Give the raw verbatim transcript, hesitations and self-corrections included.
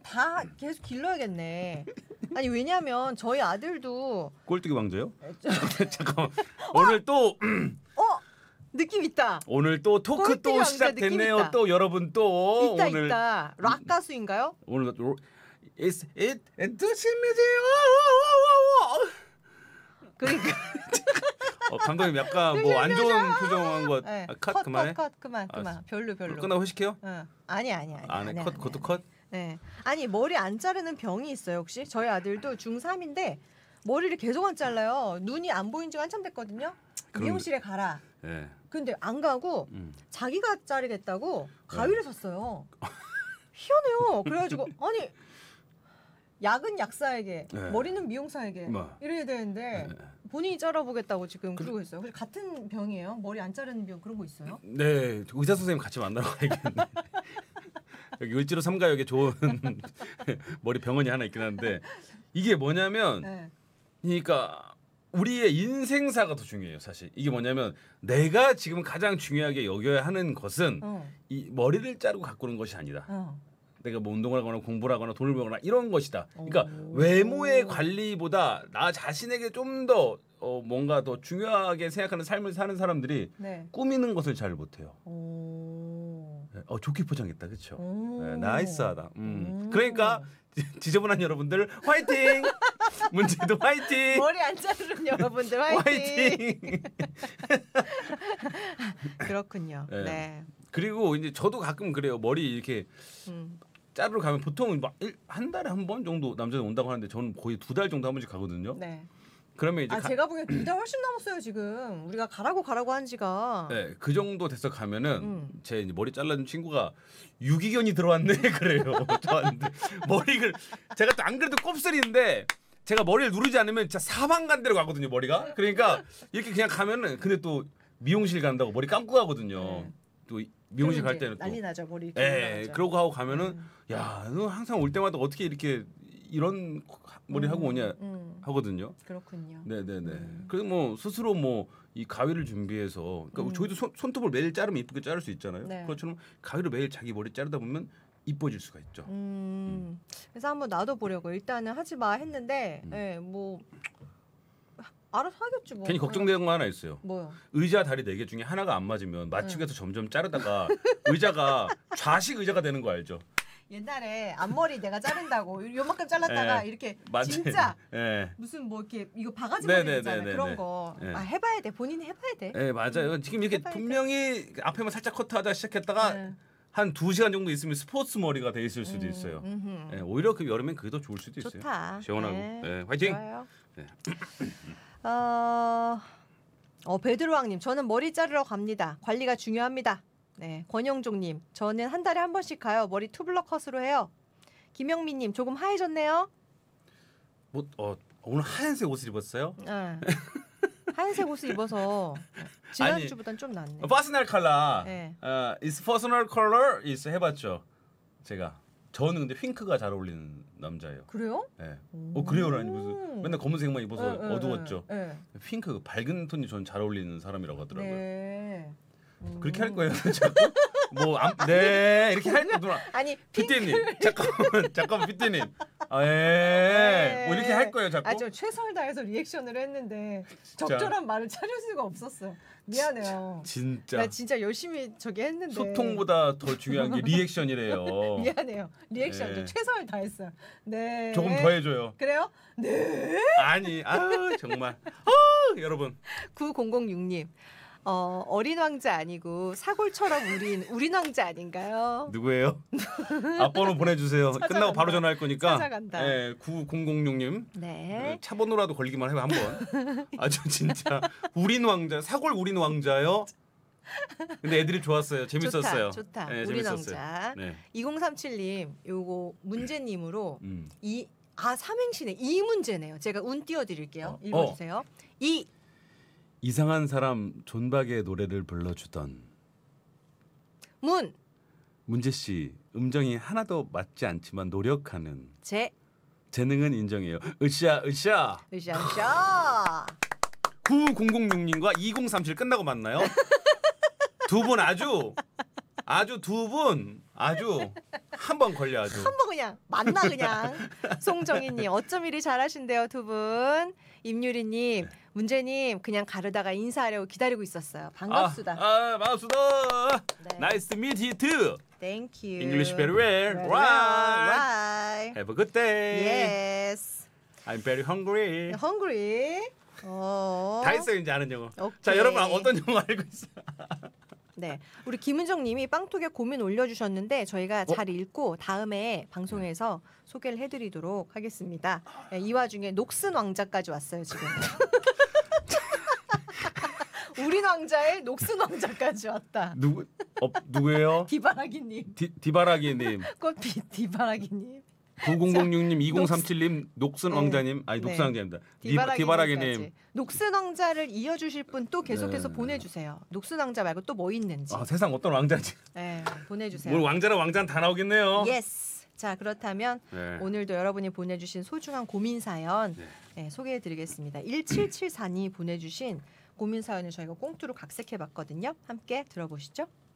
다 계속 길러야겠네. 아니 왜냐면 저희 아들도 꼴뚜기 왕자요? 잠깐만. 오늘 또 어 느낌 있다. 오늘 또 토크 또 시작됐네요. 또 여러분 또 있다 오늘 있다. 락 가수인가요? 오늘 It's it enthusing. 그러니까 어, 감독님 약간 뭐 안 좋은 표정한 거 네. 컷, 컷, 그만해. 컷, 컷 그만 그만. 아, 별로 별로. 끝나고 회식해요? 응. 아니 아니 아니. 안 해. 아니, 컷, 아니, 그것도 아니. 컷. 네. 아니 머리 안 자르는 병이 있어요 혹시? 저희 아들도 중삼인데 머리를 계속 안 잘라요. 눈이 안 보인 지가 한참 됐거든요. 그럼- 미용실에 가라. 예. 근데 안 가고 음. 자기가 자르겠다고 가위를 샀어요. 희한해요. 그래가지고 아니 약은 약사에게 네. 머리는 미용사에게 뭐. 이래야 되는데 네. 본인이 잘라보겠다고 지금 그- 그러고 있어요. 그래서 같은 병이에요? 머리 안 자르는 병 그런 거 있어요? 네, 의사 선생님 같이 만나러 가야겠네. 여기 을지로 삼가역에 좋은 머리 병원이 하나 있긴 한데 이게 뭐냐면 네. 그러니까 우리의 인생사가 더 중요해요, 사실. 이게 뭐냐면 내가 지금 가장 중요하게 여겨야 하는 것은 어. 이 머리를 자르고 가꾸는 것이 아니다. 어. 내가 뭐 운동을 하거나 공부를 하거나 돈을 벌거나 이런 것이다. 그러니까 오. 외모의 관리보다 나 자신에게 좀 더 어, 뭔가 더 중요하게 생각하는 삶을 사는 사람들이 네. 꾸미는 것을 잘 못해요. 오. 어, 좋게 포장했다, 그렇죠? 오. 네, 나이스하다. 음. 오. 그러니까 지저분한 여러분들 화이팅! 문제도 화이팅! 머리 안 자르는 여러분들 화이팅! 화이팅! 그렇군요. 네. 네. 그리고 이제 저도 가끔 그래요. 머리 이렇게 음. 자르러 가면 보통 막 한 달에 한 번 정도 남자들 온다고 하는데 저는 거의 두 달 정도 한 번씩 가거든요. 네. 그러면 이제 아 가, 제가 보기엔 두 달 훨씬 남았어요 지금. 우리가 가라고 가라고 한 지가. 네, 그 정도 돼서 가면은 음. 제 이제 머리 잘라준 친구가 유기견이 들어왔네 그래요. 저한테 머리를 제가 또 안 그래도 곱슬인데 제가 머리를 누르지 않으면 진짜 사방 간 데로 가거든요 머리가. 그러니까 이렇게 그냥 가면은 근데 또 미용실 간다고 머리 감고 가거든요. 네. 또 미용실 그리고 갈 이제 때는 또 난리 나죠 머리 이렇게 예, 올라가죠. 그러고 하고 가면은 음. 야, 너 항상 올 때마다 어떻게 이렇게 이런 머리 하고 오냐 음. 하거든요. 그렇군요. 네, 네, 네. 음. 그래서 뭐 스스로 뭐 이 가위를 준비해서 그러니까 음. 저희도 손, 손톱을 매일 자르면 이쁘게 자를 수 있잖아요. 네. 그것처럼 가위를 매일 자기 머리 자르다 보면 이뻐질 수가 있죠. 음. 그래서 한번 놔둬 보려고 일단은 하지 마 했는데, 음. 예, 뭐 알아서 하겠지 뭐. 괜히 걱정되는 거 하나 있어요. 뭐요? 의자 다리 네 개 중에 하나가 안 맞으면 맞추기 네. 위해서 점점 자르다가 의자가 좌식 의자가 되는 거 알죠? 옛날에 앞머리 내가 자른다고 요만큼 잘랐다가 예. 이렇게 맞지? 진짜 예. 무슨 뭐 이렇게 이거 바가지 네, 머리 네, 있잖아요. 네, 네, 그런 네. 거. 네. 아, 해봐야 돼. 본인이 해봐야 돼. 예, 맞아요. 지금 이렇게 해봐야 돼. 분명히 앞에만 살짝 커트하다 시작했다가 네. 한 두 시간 정도 있으면 스포츠 머리가 돼 있을 수도 음, 있어요. 음흠. 예, 오히려 그 여름엔 그게 더 좋을 수도 있어요. 좋다. 시원하고. 네. 예, 화이팅! 좋아요. 네. 어, 어 베드로왕님, 저는 머리 자르러 갑니다. 관리가 중요합니다. 네, 권영종님, 저는 한 달에 한 번씩 가요. 머리 투블럭 컷으로 해요. 김영민님, 조금 하얘졌네요. 뭐 어, 오늘 하얀색 옷을 입었어요? 네. 하얀색 옷을 입어서 지난주보단 좀 낫네. 퍼스널 컬러. 네. 어, is personal color is 해봤죠. 제가 저는 근데 핑크가 잘 어울리는 남자예요. 그래요? 예. 어 그래요라니 무슨 맨날 검은색만 입어서 네, 네, 어두웠죠. 네, 네. 핑크 밝은 톤이 전 잘 어울리는 사람이라고 하더라고요. 네. 음. 그렇게 할 거예요. 자꾸 뭐네 이렇게 할 거 누나. 아니 핑크. 피디님 잠깐만 잠깐만 피디님. 아, 예. 네. 뭐 이렇게 할 거예요 자꾸. 아, 저 최선을 다해서 리액션을 했는데 진짜. 적절한 말을 찾을 수가 없었어요. 미안해요. 진짜 나 진짜 열심히 저기 했는데 소통보다 더 중요한 게 리액션이래요. 미안해요. 리액션 네. 저 최선을 다했어요. 네. 조금 더 해줘요. 그래요? 네. 아니, 아유 정말. 아, 여러분. 구공공육님. 어, 어린 왕자 아니고 사골처럼 우린 우린 왕자 아닌가요? 누구예요? 앞번호 보내주세요. 끝나고 바로 전화할 거니까. 찾아간다. 예, 구공공육님. 네. 차 번호라도 걸기만 해봐 한번. 아주 진짜 우린 왕자, 사골 우린 왕자요. 근데 애들이 좋았어요. 재밌었어요. 좋다. 좋다. 네, 우린 재밌었어요. 왕자. 네. 이공삼칠님 요거 문제님으로 음. 이 아 삼행시네. 이 문제네요. 제가 운 띄워드릴게요. 어. 읽어주세요. 이 이상한 사람 존박의 노래를 불러주던 문 문재 씨 음정이 하나도 맞지 않지만 노력하는 제 재능은 인정해요. 으쌰 으쌰. 으쌰으쌰. 구공공육님과 이공삼칠 끝나고 만나요. 두 분 아주 아주 두 분 아주 한 번 걸려 아주. 한번 그냥 만나 그냥. 송정희님 어쩜 이리 잘하신대요 두 분. 임유리님 문재님 그냥 가르다가 인사하려고 기다리고 있었어요. 반갑수다. 아, 아 반갑습니다. 네. Nice to meet you too. Thank you. English very well. Very Right. well. Right. Have a good day. Yes. I'm very hungry. Hungry. 어. 다 했어요 이제 아는 영어. 오케이. 자 여러분 어떤 영어 알고 있어요? 네, 우리 김은정님이 빵톡에 고민 올려주셨는데 저희가 어? 잘 읽고 다음에 방송에서 소개를 해드리도록 하겠습니다. 네, 이 와중에 녹슨 왕자까지 왔어요 지금. 우린 왕자의 녹슨 왕자까지 왔다. 누구 어 누구예요? 디바라기님, 디, 디바라기님, 꽃빛 디바라기님, 구공공육님, 이공삼칠님, 녹슨 네. 왕자님, 아니 네. 녹슨 왕자입니다. 디- 디바라기님. 디바라기님. 녹슨 왕자를 이어주실 분 또 계속해서 네. 보내주세요. 녹슨 왕자 말고 또 뭐 있는지. 아, 세상 어떤 왕자지? 네, 보내주세요. 오늘 왕자랑 왕자는 다 나오겠네요. 예스. 자 그렇다면 네. 오늘도 여러분이 보내주신 소중한 고민 사연 네. 네, 소개해드리겠습니다. 일칠칠사님이 보내주신 고민 사연을 저희가 꽁투로 각색해봤거든요. 함께 들어보시죠.